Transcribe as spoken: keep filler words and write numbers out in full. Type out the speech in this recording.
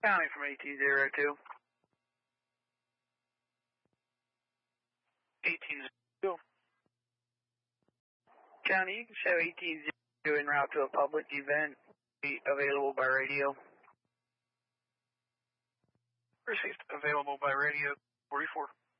County from eighteen zero two. eighteen zero two. County, you can show eighteen zero two en route to a public event. Be available by radio. Received. Available by radio. forty-four.